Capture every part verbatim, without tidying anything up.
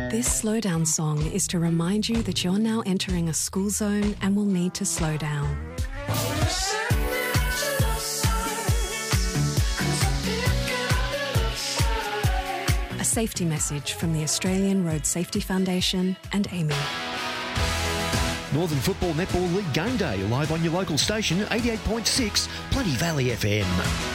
This slowdown song is to remind you that you're now entering a school zone and will need to slow down. A safety message from the Australian Road Safety Foundation and A M I. Northern Football Netball League Game Day, live on your local station, eighty-eight point six, Plenty Valley F M.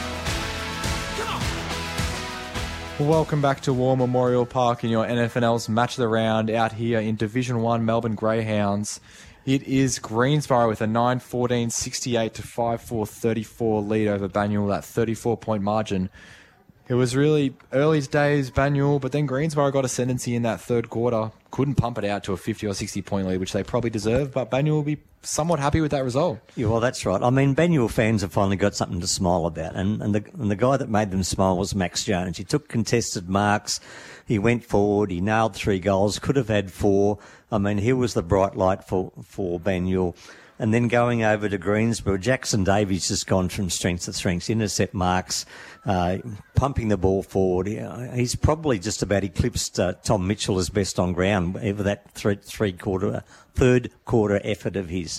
Welcome back to War Memorial Park in your N F L L's Match of the Round out here in Division one Melbourne Greyhounds. It is Greensborough with a nine fourteen sixty-eight to five four thirty-four lead over Banyule, that thirty-four point margin. It was really early days, Banyule, but then Greensborough got ascendancy in that third quarter. Couldn't pump it out to a fifty or sixty point lead, which they probably deserve, but Banyule will be somewhat happy with that result. Yeah, well, that's right. I mean, Banyule fans have finally got something to smile about, and, and, the, and the guy that made them smile was Max Jones. He took contested marks, he went forward, he nailed three goals, could have had four. I mean, he was the bright light for, for Banyule. And then going over to Greensborough, Jackson Davies has gone from strength to strength, intercept marks, uh, pumping the ball forward. He's probably just about eclipsed uh, Tom Mitchell as best on ground over that three, three quarter, third quarter effort of his.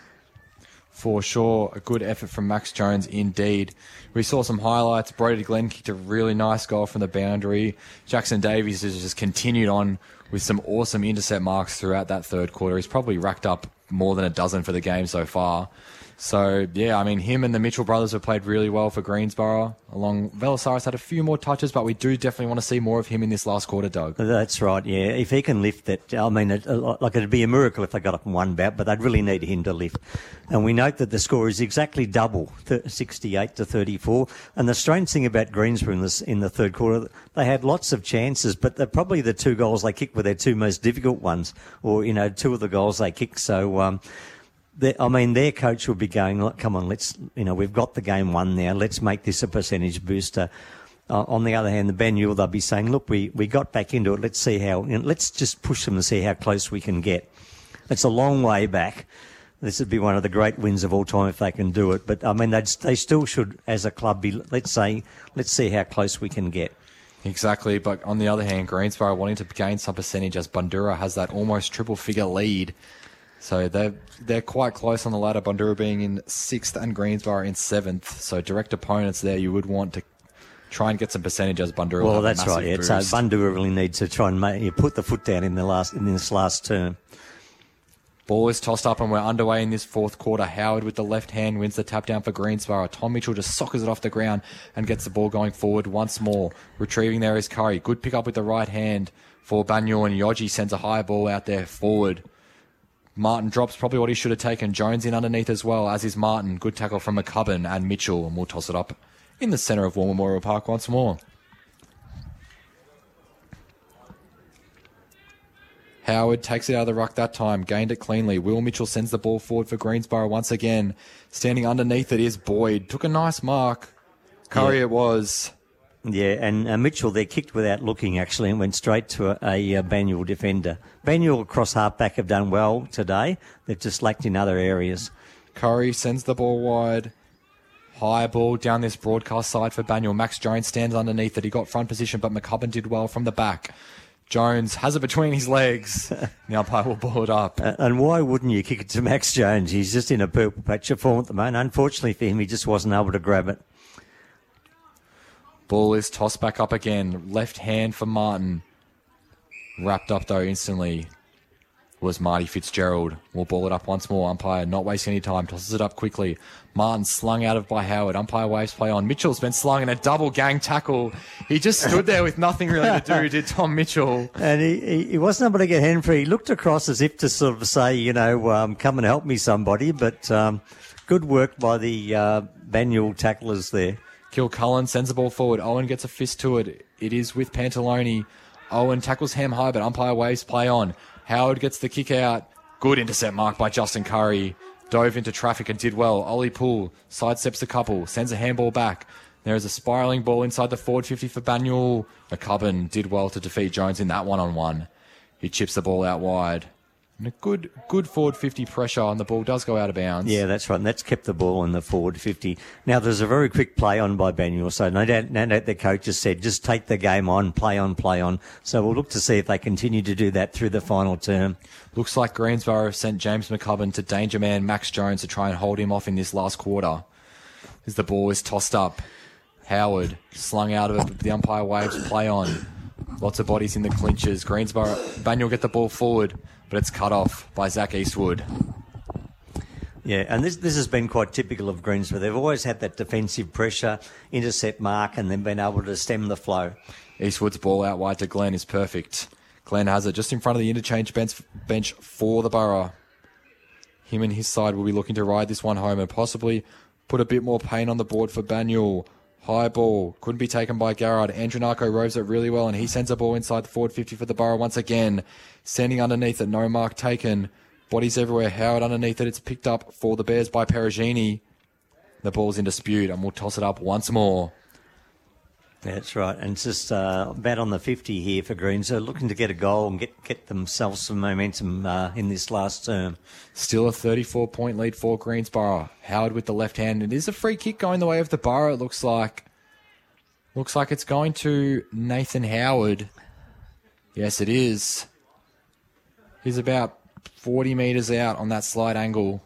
For sure, a good effort from Max Jones indeed. We saw some highlights. Brody Glenn kicked a really nice goal from the boundary. Jackson Davies has just continued on with some awesome intercept marks throughout that third quarter. He's probably racked up more than a dozen for the game so far. So, yeah, I mean, him and the Mitchell brothers have played really well for Greensborough. Along, Velasaris had a few more touches, but we do definitely want to see more of him in this last quarter, Doug. That's right, yeah. If he can lift that, I mean, it, like it'd be a miracle if they got up in one bout, but they'd really need him to lift. And we note that the score is exactly double, sixty-eight to thirty-four. And the strange thing about Greensborough in, this, in the third quarter, they had lots of chances, but they're probably the two goals they kicked were their two most difficult ones, or, you know, two of the goals they kicked. So, um, I mean, their coach will be going, look, come on, let's, you know, we've got the game won now. Let's make this a percentage booster. Uh, on the other hand, the Banyule, they'll be saying, look, we, we got back into it. Let's see how, you know, let's just push them to see how close we can get. It's a long way back. This would be one of the great wins of all time if they can do it. But, I mean, they'd, they still should, as a club, be, let's say, let's see how close we can get. Exactly, but on the other hand, Greensborough wanting to gain some percentage as Bundoora has that almost triple-figure lead. So they're, they're quite close on the ladder, Bundoora being in sixth and Greensborough in seventh. So direct opponents there, you would want to try and get some percentage as Bundoora. Well, that's right. Yeah. So Bundoora really needs to try and make, you put the foot down in the last in this last term. Ball is tossed up and we're underway in this fourth quarter. Howard with the left hand wins the tap down for Greensborough. Tom Mitchell just soccers it off the ground and gets the ball going forward once more. Retrieving there is Curry. Good pick up with the right hand for Banyule, and Yoji sends a high ball out there forward. Martin drops probably what he should have taken. Jones in underneath as well, as is Martin. Good tackle from McCubbin and Mitchell, and we'll toss it up in the centre of War Memorial Park once more. Howard takes it out of the ruck that time, gained it cleanly. Will Mitchell sends the ball forward for Greensborough once again. Standing underneath it is Boyd. Took a nice mark. Curry yeah. it was. Yeah, and uh, Mitchell there kicked without looking, actually, and went straight to a, a, a Banyule defender. Banyule across half-back have done well today. They've just lacked in other areas. Curry sends the ball wide. High ball down this broadcast side for Banyule. Max Jones stands underneath it. He got front position, but McCubbin did well from the back. Jones has it between his legs. The umpire will ball it up. Uh, and why wouldn't you kick it to Max Jones? He's just in a purple patch of form at the moment. Unfortunately for him, he just wasn't able to grab it. Ball is tossed back up again. Left hand for Martin. Wrapped up, though, instantly was Marty Fitzgerald. We'll ball it up once more. Umpire not wasting any time. Tosses it up quickly. Martin slung out of by Howard. Umpire waves play on. Mitchell's been slung in a double gang tackle. He just stood there with nothing really to do, did Tom Mitchell. And he, he, he wasn't able to get hand free. He looked across as if to sort of say, you know, um, come and help me, somebody. But um, good work by the uh, Banyule tacklers there. Kilcullen sends the ball forward. Owen gets a fist to it. It is with Pantalone. Owen tackles Ham high, but umpire waves play on. Howard gets the kick out. Good intercept mark by Justin Curry. Dove into traffic and did well. Ollie Poole sidesteps a couple, sends a handball back. There is a spiralling ball inside the forward fifty for Banyule. McCubbin did well to defeat Jones in that one-on-one. He chips the ball out wide. And a good good forward fifty pressure, and the ball does go out of bounds. Yeah, that's right. And that's kept the ball in the forward fifty. Now, there's a very quick play on by Banyule. So no doubt, no doubt the coach has said, just take the game on, play on, play on. So we'll look to see if they continue to do that through the final term. Looks like Greensborough have sent James McCubbin to danger man Max Jones to try and hold him off in this last quarter. As the ball is tossed up, Howard slung out of it, but the umpire waves play on. Lots of bodies in the clinches. Greensborough, Banyule get the ball forward, but it's cut off by Zach Eastwood. Yeah, and this this has been quite typical of Greensborough. They've always had that defensive pressure, intercept mark, and then been able to stem the flow. Eastwood's ball out wide to Glenn is perfect. Glenn has it just in front of the interchange bench, bench for the Borough. Him and his side will be looking to ride this one home and possibly put a bit more pain on the board for Banyule. High ball. Couldn't be taken by Garrard. Andronako roves it really well, and he sends a ball inside the forward fifty for the Borough once again. Sending underneath it. No mark taken. Bodies everywhere. Howard underneath it. It's picked up for the Bears by Perugini. The ball's in dispute, and we'll toss it up once more. That's right. And it's just uh, about on the fifty here for Greens. They're looking to get a goal and get, get themselves some momentum uh, in this last term. Still a thirty-four point lead for Greensborough. Howard with the left hand. It is a free kick going the way of the Borough, it looks like. Looks like it's going to Nathan Howard. Yes, it is. He's about forty metres out on that slight angle.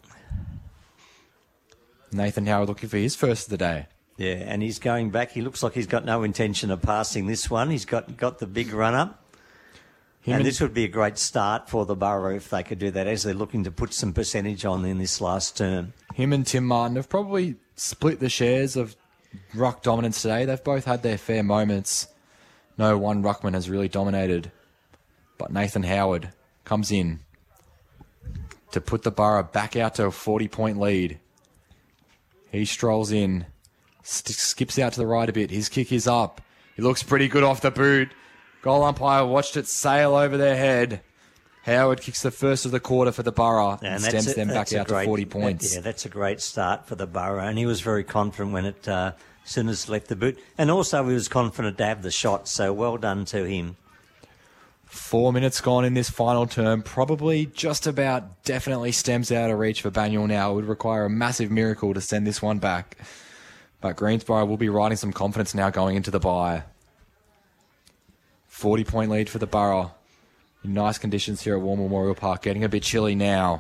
Nathan Howard looking for his first of the day. Yeah, and he's going back. He looks like he's got no intention of passing this one. He's got, got the big run-up. And, and this would be a great start for the Borough if they could do that, as they're looking to put some percentage on in this last term. Him and Tim Martin have probably split the shares of ruck dominance today. They've both had their fair moments. No one ruckman has really dominated. But Nathan Howard comes in to put the Borough back out to a forty point lead. He strolls in. Skips out to the right a bit. His kick is up. He looks pretty good off the boot. Goal umpire watched it sail over their head. Howard kicks the first of the quarter for the Borough and, and stems a, them back out great, to forty points. Yeah, that's a great start for the Borough. And he was very confident when it uh, as soon as left the boot. And also he was confident to have the shot. So well done to him. Four minutes gone in this final term. Probably just about definitely stems out of reach for Banyule now. It would require a massive miracle to send this one back. But Greensborough will be riding some confidence now going into the bye. forty point lead for the Borough. In nice conditions here at War Memorial Park. Getting a bit chilly now.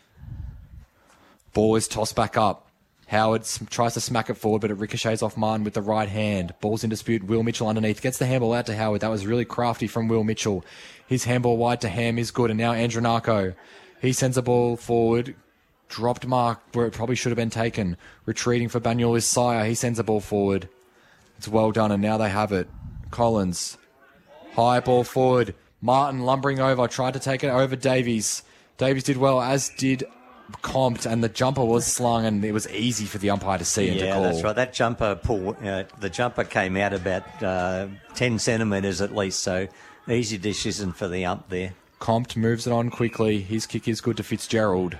Ball is tossed back up. Howard tries to smack it forward, but it ricochets off Martin with the right hand. Ball's in dispute. Will Mitchell underneath. Gets the handball out to Howard. That was really crafty from Will Mitchell. His handball wide to Ham is good. And now Andronako. He sends a ball forward. Dropped mark where it probably should have been taken. Retreating for Banyule is Sire. He sends a ball forward. It's well done, and now they have it. Collins. High ball forward. Martin lumbering over. Tried to take it over Davies. Davies did well, as did Compt, and the jumper was slung, and it was easy for the umpire to see and yeah, to call. Yeah, that's right. That jumper pull, uh, the jumper came out about uh, ten centimetres at least, so easy decision for the ump there. Compt moves it on quickly. His kick is good to Fitzgerald.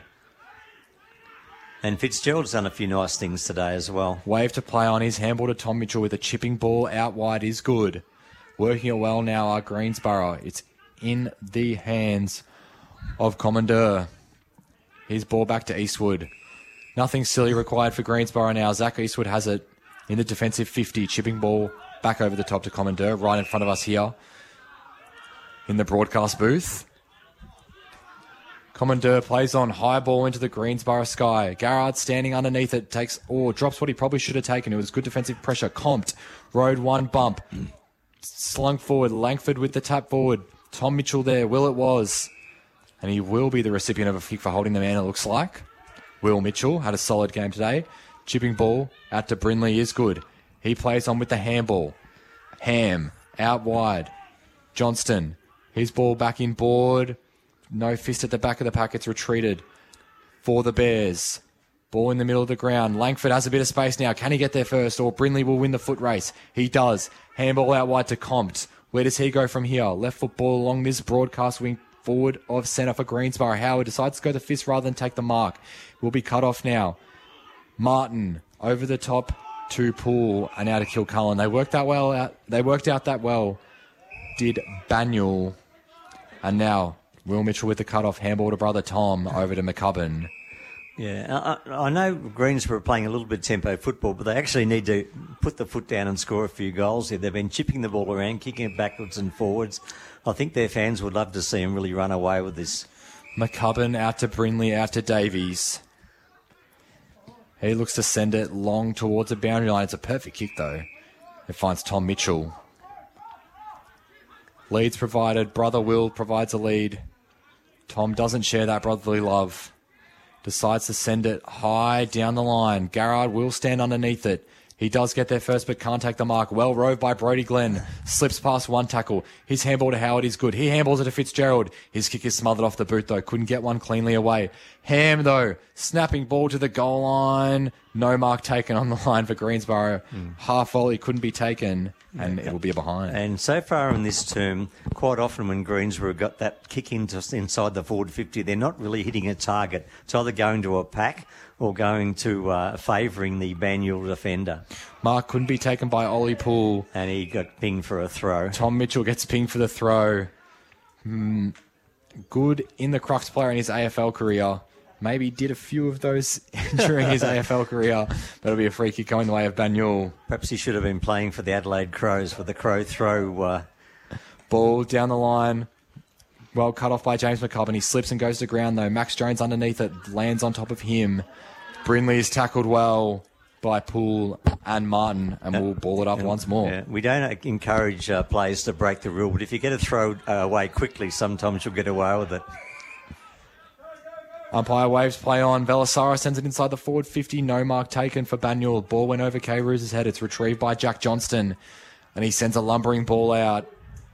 And Fitzgerald's done a few nice things today as well. Wave to play on. His handball to Tom Mitchell with a chipping ball out wide is good. Working it well now are Greensborough. It's in the hands of Commandeur. His ball back to Eastwood. Nothing silly required for Greensborough now. Zach Eastwood has it in the defensive fifty. Chipping ball back over the top to Commandeur. Right in front of us here in the broadcast booth. Commandeur plays on, high ball into the Greensborough sky. Garrard standing underneath it, takes or drops what he probably should have taken. It was good defensive pressure. Compt, road one bump. Slung forward, Langford with the tap forward. Tom Mitchell there, Will it was. And he will be the recipient of a kick for holding the man, it looks like. Will Mitchell had a solid game today. Chipping ball out to Brindley is good. He plays on with the handball. Ham, out wide. Johnston, his ball back in board. No fist at the back of the pack. It's retreated for the Bears. Ball in the middle of the ground. Langford has a bit of space now. Can he get there first? Or Brindley will win the foot race. He does. Handball out wide to Compt. Where does he go from here? Left foot ball along this broadcast wing forward of centre for Greensborough. Howard decides to go the fist rather than take the mark. Will be cut off now. Martin over the top to Poole and out to Kilcullen. They worked that well out. They worked out that well. Did Banyule. And now Will Mitchell with the cut-off, handball to brother Tom, over to McCubbin. Yeah, I, I know Greensborough are playing a little bit tempo football, but they actually need to put the foot down and score a few goals here. They've been chipping the ball around, kicking it backwards and forwards. I think their fans would love to see them really run away with this. McCubbin out to Brindley, out to Davies. He looks to send it long towards the boundary line. It's a perfect kick, though. It finds Tom Mitchell. Leads provided. Brother Will provides a lead. Tom doesn't share that brotherly love. Decides to send it high down the line. Garrard will stand underneath it. He does get there first, but can't take the mark. Well rove by Brody Glenn. Slips past one tackle. His handball to Howard is good. He handballs it to Fitzgerald. His kick is smothered off the boot, though. Couldn't get one cleanly away. Ham, though, snapping ball to the goal line. No mark taken on the line for Greensborough. Mm. Half volley couldn't be taken, and it will be a behind. And so far in this term, quite often when Greensborough got that kick into inside the forward fifty, they're not really hitting a target. It's either going to a pack or going to uh, favouring the Banyule defender. Mark couldn't be taken by Ollie Poole. And he got pinged for a throw. Tom Mitchell gets pinged for the throw. Mm, good in the Crux player in his A F L career. Maybe did a few of those during his A F L career. That'll be a free kick going the way of Banyule. Perhaps he should have been playing for the Adelaide Crows with the Crow throw. Uh... Ball down the line. Well cut off by James McCubbin. He slips and goes to ground, though. Max Jones underneath it. Lands on top of him. Brindley is tackled well by Poole and Martin, and we'll ball it up and, once more. Yeah, we don't encourage uh, players to break the rule, but if you get a throw uh, away quickly, sometimes you'll get away with it. Umpire waves play on. Velasara sends it inside the forward fifty. No mark taken for Banyule. Ball went over K. Roos's head. It's retrieved by Jack Johnston, and he sends a lumbering ball out.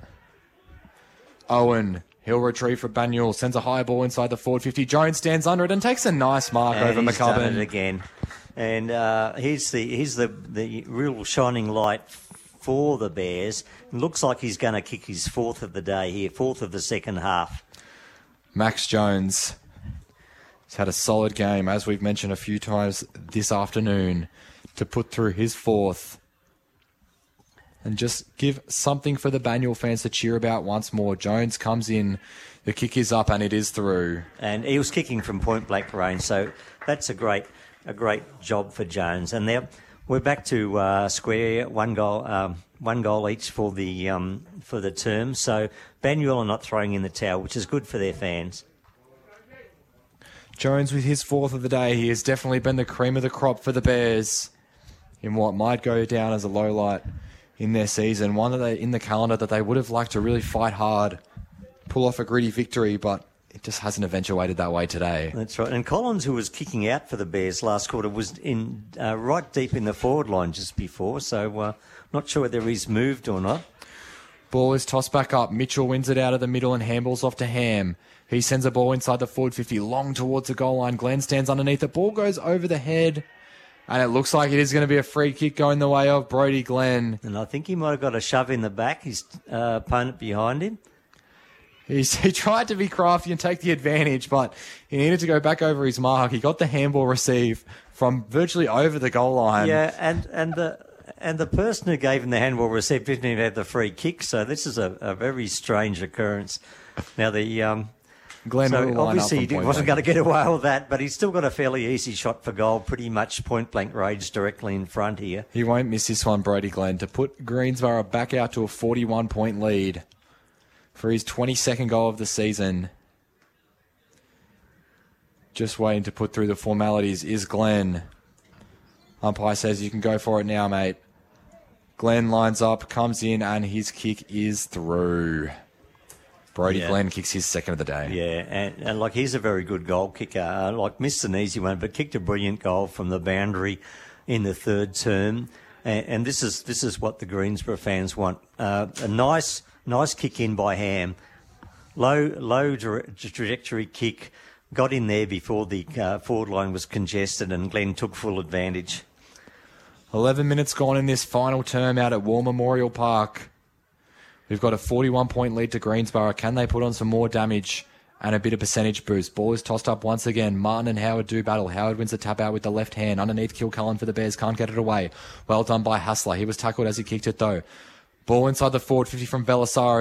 Owen, he'll retrieve for Banyule. Sends a high ball inside the forward fifty. Jones stands under it and takes a nice mark and over he's McCubbin. Done it again. And uh, here's the here's the, the real shining light for the Bears. It looks like he's going to kick his fourth of the day here, fourth of the second half. Max Jones has had a solid game, as we've mentioned a few times this afternoon, to put through his fourth. And just give something for the Banyule fans to cheer about once more. Jones comes in, the kick is up, and it is through. And he was kicking from point blank range, so that's a great a great job for Jones. And now we're back to uh, square, one goal um, one goal each for the um, for the term. So Banyule are not throwing in the towel, which is good for their fans. Jones with his fourth of the day. He has definitely been the cream of the crop for the Bears in what might go down as a low light in their season. One that they in the calendar that they would have liked to really fight hard, pull off a gritty victory, but it just hasn't eventuated that way today. That's right. And Collins, who was kicking out for the Bears last quarter, was in uh, right deep in the forward line just before, so uh, not sure whether he's moved or not. Ball is tossed back up. Mitchell wins it out of the middle and handballs off to Ham. He sends a ball inside the forward fifty, long towards the goal line. Glenn stands underneath. The ball goes over the head, and it looks like it is going to be a free kick going the way of Brody Glenn. And I think he might have got a shove in the back, his uh, opponent behind him. He's, he tried to be crafty and take the advantage, but he needed to go back over his mark. He got the handball receive from virtually over the goal line. Yeah, and, and the and the person who gave him the handball receive didn't even have the free kick, so this is a, a very strange occurrence. Now, the um, Glenn so will line obviously up he wasn't going to get away with that, but he's still got a fairly easy shot for goal, pretty much point-blank range directly in front here. He won't miss this one, Brody Glenn, to put Greensborough back out to a forty-one point lead for his twenty-second goal of the season. Just waiting to put through the formalities is Glenn. Umpire says you can go for it now, mate. Glenn lines up, comes in, and his kick is through. Brody yeah. Glenn kicks his second of the day. Yeah, and, and like he's a very good goal kicker. Uh, like missed an easy one, but kicked a brilliant goal from the boundary in the third term. And, and this is this is what the Greensborough fans want. Uh, a nice nice kick in by Ham. Low low tra- trajectory kick. Got in there before the uh, forward line was congested, and Glenn took full advantage. eleven minutes gone in this final term out at War Memorial Park. We've got a forty-one point lead to Greensborough. Can they put on some more damage and a bit of percentage boost? Ball is tossed up once again. Martin and Howard do battle. Howard wins the tap out with the left hand. Underneath Kilcullen for the Bears. Can't get it away. Well done by Hassler. He was tackled as he kicked it though. Ball inside the forward fifty from Velasaris.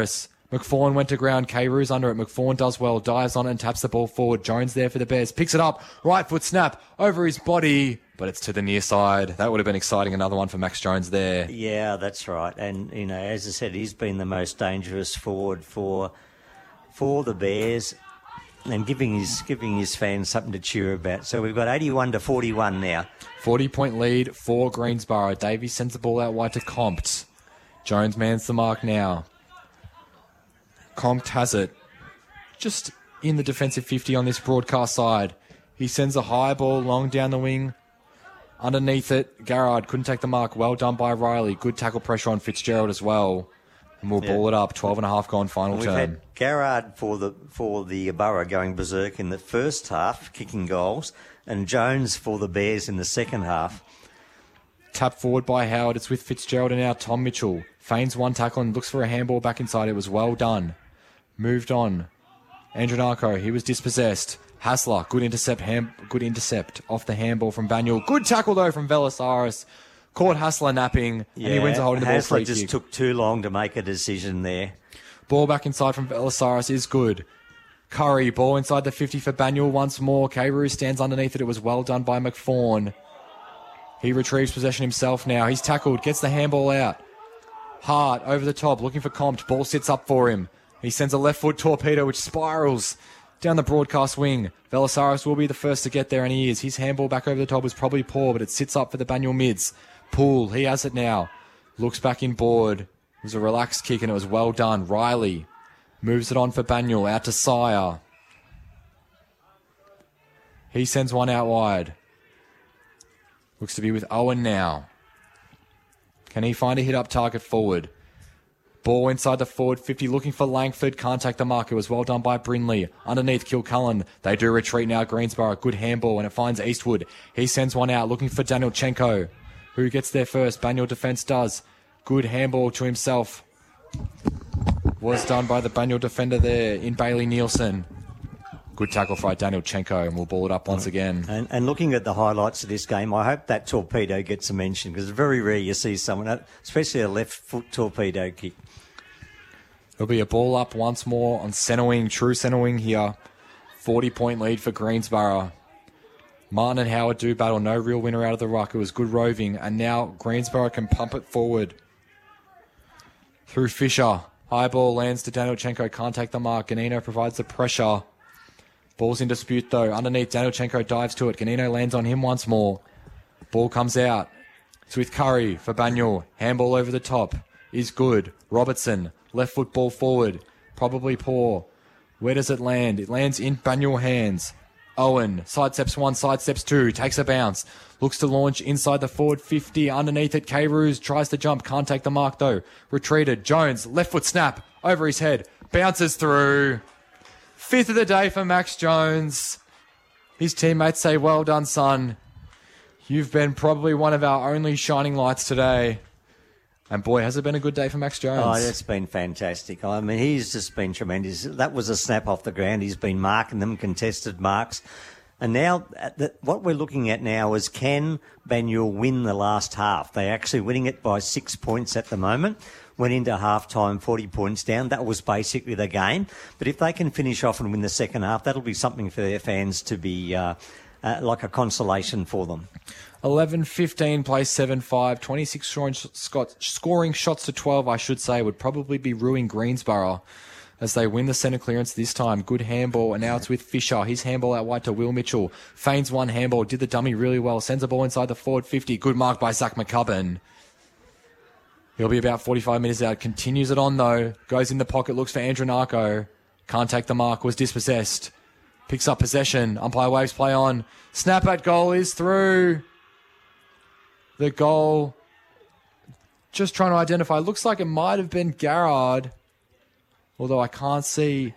McFawn went to ground. K-Roos under it. McFawn does well. Dives on it and taps the ball forward. Jones there for the Bears. Picks it up. Right foot snap over his body. But it's to the near side. That would have been exciting. Another one for Max Jones there. Yeah, that's right. And, you know, as I said, he's been the most dangerous forward for for the Bears and giving his giving his fans something to cheer about. So we've got eighty-one to forty-one now. forty-point lead for Greensboro. Davies sends the ball out wide to Compt. Jones mans the mark now. Compt has it. Just in the defensive fifty on this broadcast side. He sends a high ball long down the wing. Underneath it, Garrard couldn't take the mark. Well done by Riley. Good tackle pressure on Fitzgerald as well. And we'll yeah. ball it up. twelve and a half gone final We've term. We've had Garrard for the for the Borough going berserk in the first half, kicking goals, and Jones for the Bears in the second half. Tap forward by Howard. It's with Fitzgerald and now Tom Mitchell. Feigns one tackle and looks for a handball back inside. It was well done. Moved on. Andronako, he was dispossessed. Hassler, good intercept, ham, good intercept off the handball from Banyul. Good tackle though from Velasaris. Caught Hassler napping, yeah, and he wins a holding the ball Hassler free just kick. took too long to make a decision there. Ball back inside from Velasaris is good. Curry, ball inside the fifty for Banyul once more. K-Roo stands underneath it. It was well done by McFawn. He retrieves possession himself now. He's tackled, gets the handball out. Hart over the top, looking for Compt. Ball sits up for him. He sends a left foot torpedo, which spirals down the broadcast wing. Velasaris will be the first to get there, and he is. His handball back over the top was probably poor, but it sits up for the Banyul mids. Poole, he has it now. Looks back in board. It was a relaxed kick, and it was well done. Riley moves it on for Banyul, out to Sire. He sends one out wide. Looks to be with Owen now. Can he find a hit-up target forward? Ball inside the forward fifty, looking for Langford. Can't take the mark. It was well done by Brindley. Underneath, Kilcullen. They do retreat now. Greensboro, good handball, and it finds Eastwood. He sends one out, looking for Danielchenko. Who gets there first? Banyul defence does. Good handball to himself. Was done by the Banyul defender there in Bailey Nielsen. Good tackle by Danielchenko, and we'll ball it up once again. And, and looking at the highlights of this game, I hope that torpedo gets a mention, because it's very rare you see someone, especially a left foot torpedo kick. There'll be a ball up once more on centre wing, true centre wing here. forty-point lead for Greensboro. Martin and Howard do battle. No real winner out of the ruck. It was good roving, and now Greensboro can pump it forward. Through Fisher. High ball lands to Danielchenko. Can't take the mark. Ganino provides the pressure. Ball's in dispute, though. Underneath, Danielchenko dives to it. Ganino lands on him once more. Ball comes out. It's with Curry for Banyul. Handball over the top is good. Robertson. Left foot ball forward. Probably poor. Where does it land? It lands in Banyul hands. Owen. Sidesteps one, sidesteps two. Takes a bounce. Looks to launch inside the forward fifty. Underneath it, K-Roos tries to jump. Can't take the mark, though. Retreated. Jones. Left foot snap. Over his head. Bounces through. Fifth of the day for Max Jones. His teammates say, well done, son. You've been probably one of our only shining lights today. And boy, has it been a good day for Max Jones. Oh, it's been fantastic. I mean, he's just been tremendous. That was a snap off the ground. He's been marking them, contested marks. And now, the, what we're looking at now is, can Banyul win the last half? They're actually winning it by six points at the moment. Went into half-time forty points down. That was basically the game. But if they can finish off and win the second half, that'll be something for their fans to be uh, uh, like a consolation for them. eleven fifteen plays seven five. twenty-six scoring, scoring shots to twelve, I should say, would probably be ruining Greensboro as they win the centre clearance this time. Good handball, and now it's with Fisher. His handball out wide to Will Mitchell. Feigns one handball, did the dummy really well. Sends a ball inside the forward fifty. Good mark by Zach McCubbin. He'll be about forty-five metres out. Continues it on, though. Goes in the pocket, looks for Andronako. Can't take the mark, was dispossessed. Picks up possession. Umpire waves play on. Snap at goal is through. The goal, just trying to identify. Looks like it might have been Garrard, although I can't see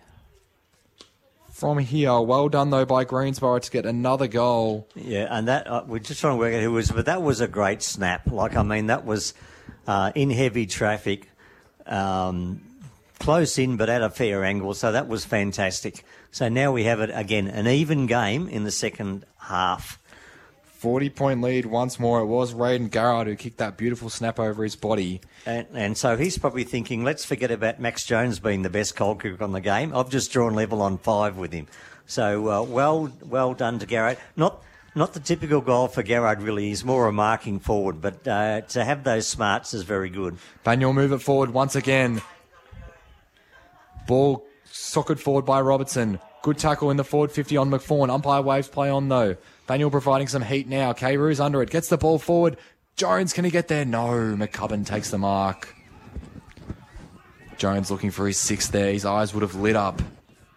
from here. Well done, though, by Greensboro to get another goal. Yeah, and that uh, we're just trying to work out who it was, but that was a great snap. Like, I mean, that was uh, in heavy traffic, um, close in, but at a fair angle. So that was fantastic. So now we have it again, an even game in the second half. forty-point lead once more. It was Raiden Garrard who kicked that beautiful snap over his body. And, and so he's probably thinking, let's forget about Max Jones being the best goal kicker on the game. I've just drawn level on five with him. So uh, well well done to Garrard. Not not the typical goal for Garrard, really. He's more a marking forward, but uh, to have those smarts is very good. Banyule move it forward once again. Ball socketed forward by Robertson. Good tackle in the forward fifty on McFawn. Umpire waves play on though. Banyule providing some heat now. K-Roos under it. Gets the ball forward. Jones, can he get there? No. McCubbin takes the mark. Jones looking for his sixth there. His eyes would have lit up.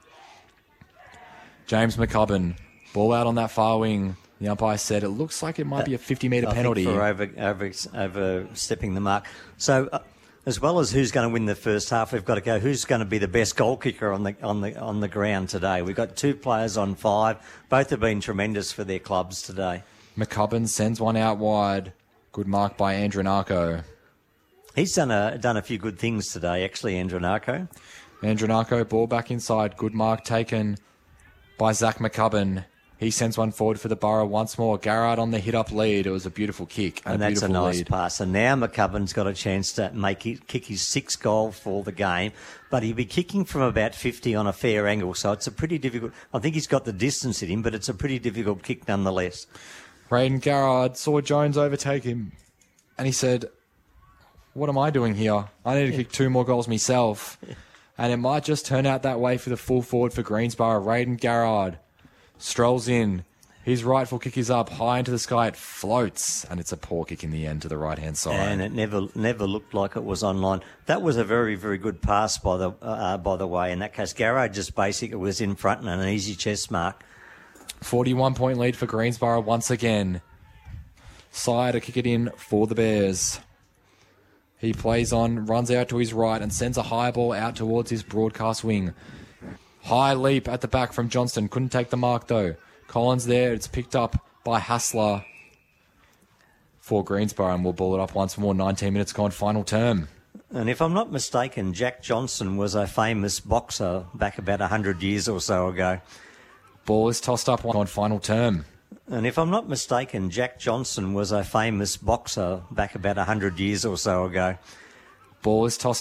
James McCubbin. Ball out on that far wing. The umpire said it looks like it might be a fifty metre penalty. For over, over, overstepping the mark. So, uh, as well as who's going to win the first half, we've got to go who's going to be the best goal kicker on the on the on the ground today. We've got two players on five. Both have been tremendous for their clubs today. McCubbin sends one out wide. Good mark by Andronako. He's done a done a few good things today, actually, Andronako. Andronako, ball back inside. Good mark taken by Zach McCubbin. He sends one forward for the Borough once more. Garrard on the hit-up lead. It was a beautiful kick. And, and a that's a beautiful nice lead. pass. And now McCubbin's got a chance to make it, kick his sixth goal for the game. But he'll be kicking from about fifty on a fair angle. So it's a pretty difficult... I think he's got the distance in him, but it's a pretty difficult kick nonetheless. Raiden Garrard saw Jones overtake him. And he said, what am I doing here? I need to kick two more goals myself. And it might just turn out that way for the full forward for Greensborough. Raiden Garrard strolls in. His rightful kick is up high into the sky. It floats, and it's a poor kick in the end to the right-hand side. And it never never looked like it was online. That was a very, very good pass, by the uh, by the way. In that case, Garrard just basically was in front and an easy chest mark. forty-one point lead for Greensborough once again. Sire to kick it in for the Bears. He plays on, runs out to his right and sends a high ball out towards his broadcast wing. High leap at the back from Johnston. Couldn't take the mark though. Collins there. It's picked up by Hassler for Greensborough, and we'll ball it up once more. nineteen minutes gone, final term. And if I'm not mistaken, Jack Johnson was a famous boxer back about one hundred years or so ago. Ball is tossed up on final term. And if I'm not mistaken, Jack Johnson was a famous boxer back about one hundred years or so ago. Ball is tossed